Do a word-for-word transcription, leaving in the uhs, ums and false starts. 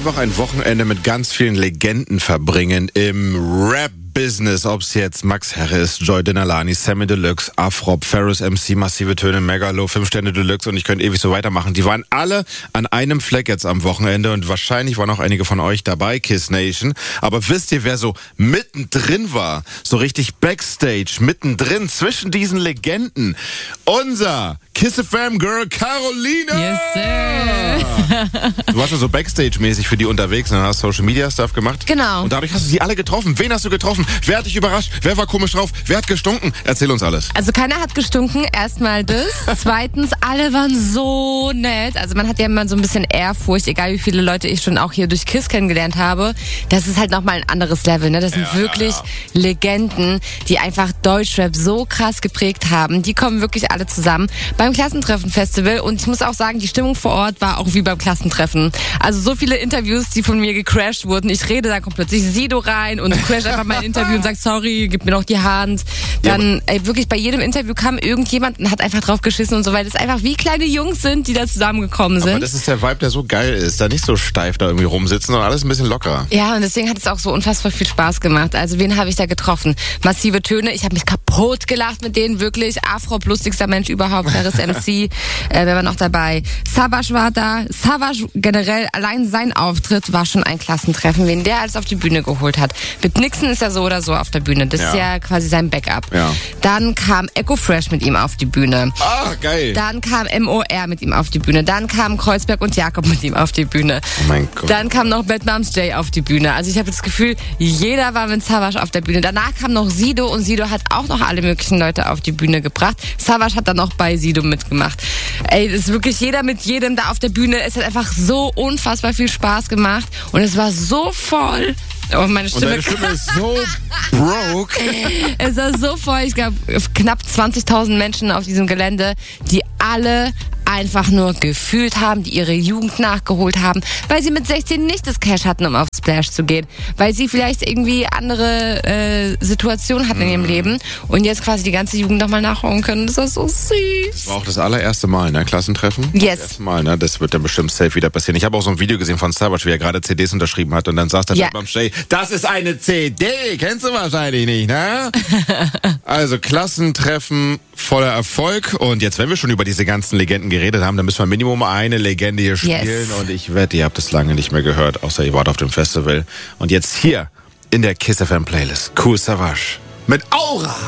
einfach ein Wochenende mit ganz vielen Legenden verbringen im Rap-Business. Ob es jetzt Max Herre ist, Joy Denalani, Sammy Deluxe, Afrop, Ferris M C, Massive Töne, Megalo, fünf Sterne Deluxe und ich könnte ewig so weitermachen. Die waren alle an einem Fleck jetzt am Wochenende und wahrscheinlich waren auch einige von euch dabei, Kiss Nation. Aber wisst ihr, wer so mittendrin war? So richtig Backstage, mittendrin zwischen diesen Legenden. Unser Kiss F M Girl Carolina! Yes, sir! Du warst ja so Backstage-mäßig für die unterwegs und hast Social Media Stuff gemacht. Genau. Und dadurch hast du sie alle getroffen. Wen hast du getroffen? Wer hat dich überrascht? Wer war komisch drauf? Wer hat gestunken? Erzähl uns alles. Also keiner hat gestunken, erstmal das. Zweitens, alle waren so nett. Also man hat ja immer so ein bisschen Ehrfurcht, egal wie viele Leute ich schon auch hier durch Kiss kennengelernt habe. Das ist halt nochmal ein anderes Level, ne? Das sind Ja, wirklich ja, ja. Legenden, die einfach Deutschrap so krass geprägt haben. Die kommen wirklich alle zusammen beim Klassentreffen-Festival. Und ich muss auch sagen, die Stimmung vor Ort war auch wie beim Klassentreffen. Also so viele Interviews, die von mir gecrashed wurden. Ich rede, dann kommt plötzlich Sido rein und crasht einfach mein Interview und sagt, sorry, gib mir noch die Hand. Dann, ey, wirklich bei jedem Interview kam irgendjemand und hat einfach drauf geschissen und so, weil es einfach wie kleine Jungs sind, die da zusammengekommen sind. Aber das ist der Vibe, der so geil ist. Da nicht so steif da irgendwie rumsitzen, sondern alles ein bisschen lockerer. Ja, und deswegen hat es auch so unfassbar viel Spaß gemacht. Also wen habe ich da getroffen? Massive Töne, ich habe mich kaputt gelacht mit denen, wirklich. Afro, lustigster Mensch überhaupt, Ferris M C, äh, wer war noch dabei? Savage war da. Savage generell, allein sein Auftritt war schon ein Klassentreffen, wen der alles auf die Bühne geholt hat. Mit Nixon ist er so oder so auf der Bühne. Das Ja. ist ja quasi sein Backup. Ja. Dann kam Echo Fresh mit ihm auf die Bühne. Ah, geil. Dann kam M O R mit ihm auf die Bühne. Dann kam Kreuzberg und Jakob mit ihm auf die Bühne. Oh mein Gott. Dann kam noch Bad Moms J auf die Bühne. Also ich habe das Gefühl, jeder war mit Savage auf der Bühne. Danach kam noch Sido und Sido hat auch noch alle möglichen Leute auf die Bühne gebracht. Savage hat dann auch bei Sido mitgemacht. Ey, das ist wirklich jeder mit jedem da auf der Bühne. Es hat einfach so unfassbar viel Spaß gemacht und es war so voll. Oh, meine Und Stimme. deine Stimme ist so broke. Es war so voll. Ich glaube, knapp zwanzigtausend Menschen auf diesem Gelände, die alle einfach nur gefühlt haben, die ihre Jugend nachgeholt haben, weil sie mit sechzehn nicht das Cash hatten, um auf Splash zu gehen, weil sie vielleicht irgendwie andere äh, Situationen hatten in ihrem Leben und jetzt quasi die ganze Jugend nochmal nachholen können. Das ist so süß. Das war auch das allererste Mal, ne? Klassentreffen? Yes. Das erste Mal, ne? Das wird dann bestimmt safe wieder passieren. Ich habe auch so ein Video gesehen von Savage, wie er gerade C Ds unterschrieben hat und dann saß der Ja. beim Shay. Das ist eine C D, kennst du wahrscheinlich nicht, ne? Also Klassentreffen voller Erfolg und jetzt, wenn wir schon über diese ganzen Legenden geredet haben, dann müssen wir Minimum eine Legende hier spielen Yes. und ich wette, ihr habt es lange nicht mehr gehört, außer ihr wart auf dem Festival und jetzt hier in der Kiss F M Playlist Kool Savas mit Aura.